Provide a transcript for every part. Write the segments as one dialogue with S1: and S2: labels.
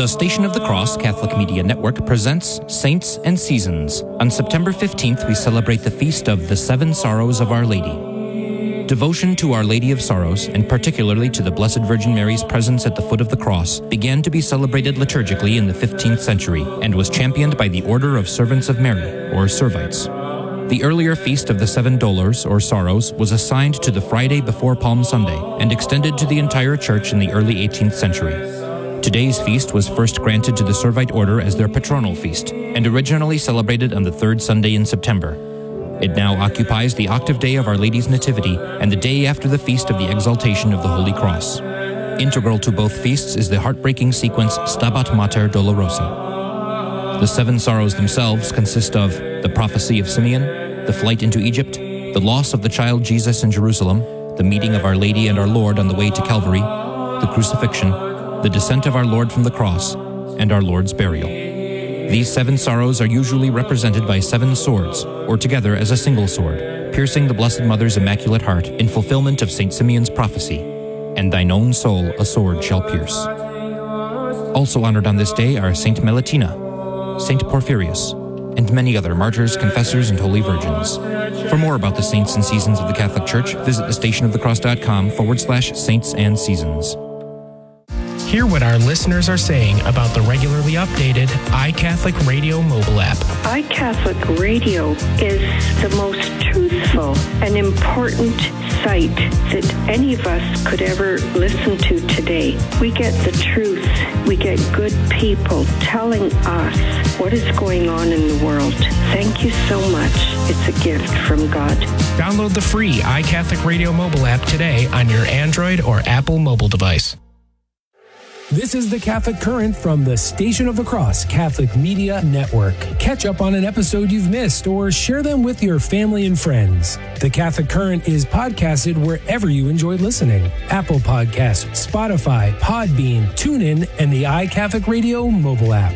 S1: The Station of the Cross Catholic Media Network presents Saints and Seasons. On September 15th, we celebrate the feast of the Seven Sorrows of Our Lady. Devotion to Our Lady of Sorrows, and particularly to the Blessed Virgin Mary's presence at the foot of the cross, began to be celebrated liturgically in the 15th century and was championed by the Order of Servants of Mary, or Servites. The earlier Feast of the Seven Dolors, or Sorrows, was assigned to the Friday before Palm Sunday and extended to the entire Church in the early 18th century. Today's feast was first granted to the Servite Order as their patronal feast and originally celebrated on the third Sunday in September. It now occupies the octave day of Our Lady's Nativity and the day after the Feast of the Exaltation of the Holy Cross. Integral to both feasts is the heartbreaking sequence Stabat Mater Dolorosa. The seven sorrows themselves consist of the prophecy of Simeon, the flight into Egypt, the loss of the child Jesus in Jerusalem, the meeting of Our Lady and our Lord on the way to Calvary, the crucifixion, the descent of our Lord from the cross, and our Lord's burial. These seven sorrows are usually represented by seven swords, or together as a single sword, piercing the Blessed Mother's Immaculate Heart in fulfillment of St. Simeon's prophecy, and thine own soul a sword shall pierce. Also honored on this day are Saint Melittina, Saint Porphyrius, and many other martyrs, confessors, and holy virgins. For more about the saints and seasons of the Catholic Church, visit thestationofthecross.com/saints and seasons.
S2: Hear what our listeners are saying about the regularly updated iCatholic Radio mobile app.
S3: iCatholic Radio is the most truthful and important site that any of us could ever listen to today. We get the truth. We get good people telling us what is going on in the world. Thank you so much. It's a gift from God.
S2: Download the free iCatholic Radio mobile app today on your Android or Apple mobile device.
S4: This is the Catholic Current from the Station of the Cross Catholic Media Network. Catch up on an episode you've missed or share them with your family and friends. The Catholic Current is podcasted wherever you enjoy listening. Apple Podcasts, Spotify, Podbean, TuneIn, and the iCatholic Radio mobile app.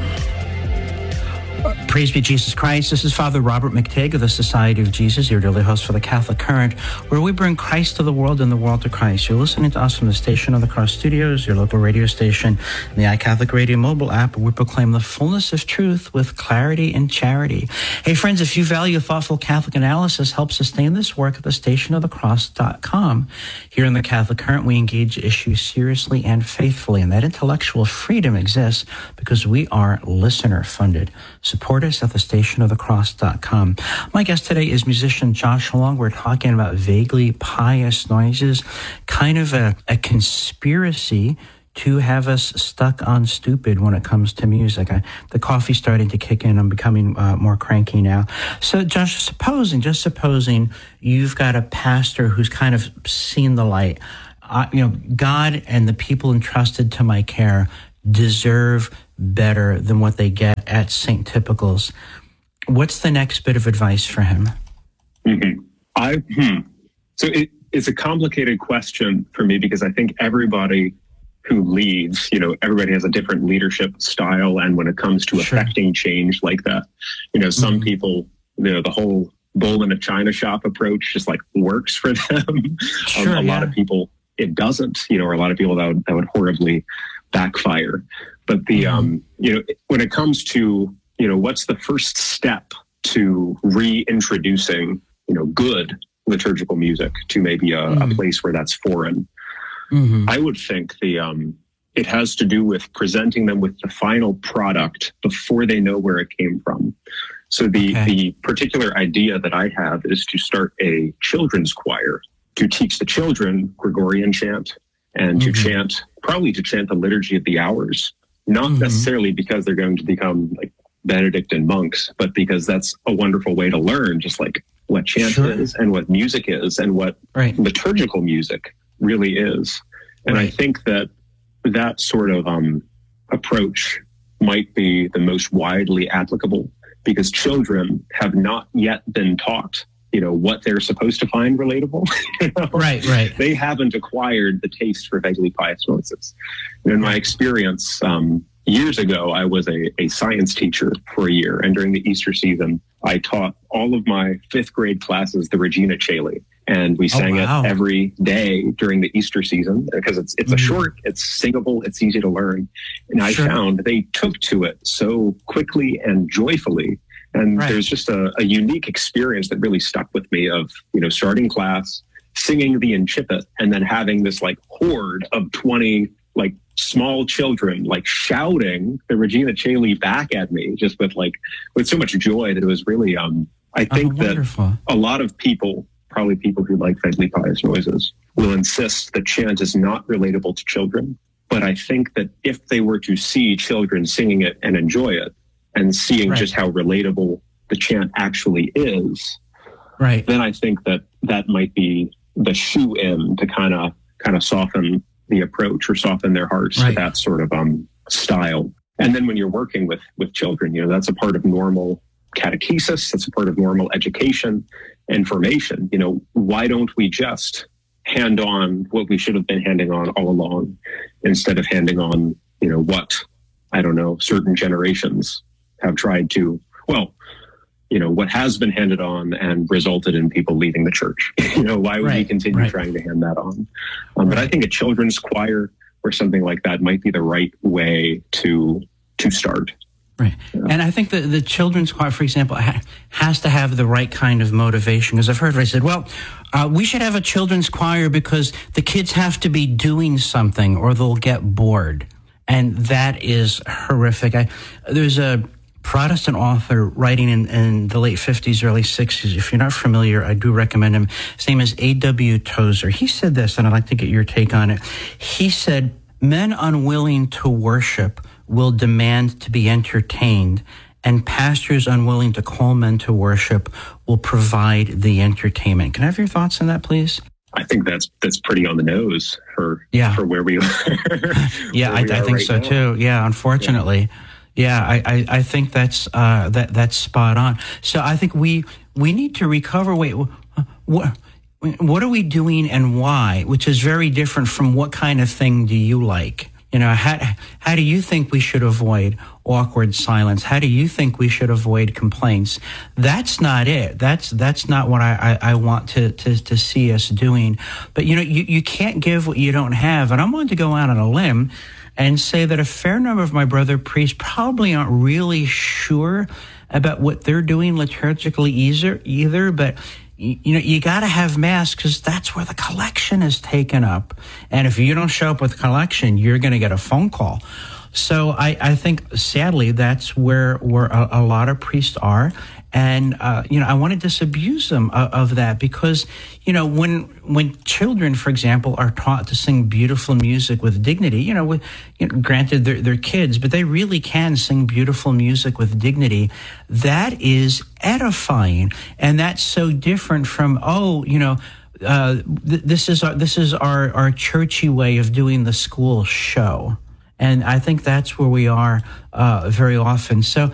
S5: Praise be Jesus Christ. This is Father Robert McTigg of the Society of Jesus, your daily host for the Catholic Current, where we bring Christ to the world and the world to Christ. You're listening to us from the Station of the Cross Studios, your local radio station, and the iCatholic Radio mobile app, where we proclaim the fullness of truth with clarity and charity. Hey, friends, if you value thoughtful Catholic analysis, help sustain this work at thestationofthecross.com. Here in the Catholic Current, we engage issues seriously and faithfully, and that intellectual freedom exists because we are listener-funded. Support us at thestationofthecross.com. My guest today is musician Josh Long. We're talking about vaguely pious noises, kind of a conspiracy to have us stuck on stupid when it comes to music. The coffee's starting to kick in. I'm becoming more cranky now. So, Josh, just supposing you've got a pastor who's kind of seen the light. God and the people entrusted to my care deserve better than what they get at St. Typical's. What's the next bit of advice for him?
S6: So it's a complicated question for me because I think everybody who leads, everybody has a different leadership style. And when it comes to affecting change like that, some people, the whole bull in a china shop approach just like works for them. A lot of people, it doesn't, or a lot of people that would horribly backfire. But when it comes to, what's the first step to reintroducing, good liturgical music to maybe a place where that's foreign, I would think it has to do with presenting them with the final product before they know where it came from. So the particular idea that I have is to start a children's choir to teach the children Gregorian chant and to chant the Liturgy of the Hours. Not necessarily because they're going to become like Benedictine monks, but because that's a wonderful way to learn just like what chant is and what music is and what liturgical music really is. And I think that sort of approach might be the most widely applicable because children have not yet been taught what they're supposed to find relatable. Right. They haven't acquired the taste for vaguely pious noises. And in my experience, years ago, I was a science teacher for a year. And during the Easter season, I taught all of my fifth grade classes the Regina Caeli. And we sang it every day during the Easter season because it's a short, it's singable, it's easy to learn. And I found they took to it so quickly and joyfully. And there's just a unique experience that really stuck with me of, starting class, singing the Incipit, and then having this like horde of 20 like small children like shouting the Regina Caeli back at me just with so much joy that it was really, I think that a lot of people, probably people who like faintly pious noises, will insist that chant is not relatable to children. But I think that if they were to see children singing it and enjoy it and seeing just how relatable the chant actually is, then I think that might be the shoe-in to kind of soften the approach or soften their hearts to that sort of style. And then when you're working with children, that's a part of normal catechesis, that's a part of normal education and formation. Why don't we just hand on what we should have been handing on all along instead of handing on, what, I don't know, certain generations have tried to, what has been handed on and resulted in people leaving the church. Why would we continue trying to hand that on? But I think a children's choir or something like that might be the right way to start.
S5: Right. And I think the children's choir, for example, has to have the right kind of motivation. Because I've heard I said, we should have a children's choir because the kids have to be doing something or they'll get bored. And that is horrific. There's a Protestant author writing in the late 50s, early 60s. If you're not familiar, I do recommend him. His name is A.W. Tozer. He said this, and I'd like to get your take on it. He said, men unwilling to worship will demand to be entertained, and pastors unwilling to call men to worship will provide the entertainment. Can I have your thoughts on that, please?
S6: I think that's pretty on the nose for where we are.
S5: I think so too. Yeah, unfortunately. Yeah, I think that's spot on. So I think we need to recover. Wait, what are we doing and why? Which is very different from what kind of thing do you like? How do you think we should avoid awkward silence? How do you think we should avoid complaints? That's not it. That's not what I want to see us doing. But, you can't give what you don't have. And I'm going to go out on a limb and say that a fair number of my brother priests probably aren't really sure about what they're doing liturgically either. But you got to have Mass because that's where the collection is taken up. And if you don't show up with collection, you're going to get a phone call. So I think, sadly, that's where a lot of priests are. And, I want to disabuse them of that because, when children, for example, are taught to sing beautiful music with dignity, granted they're kids, but they really can sing beautiful music with dignity. That is edifying. And that's so different from, this is our churchy way of doing the school show. And I think that's where we are very often. So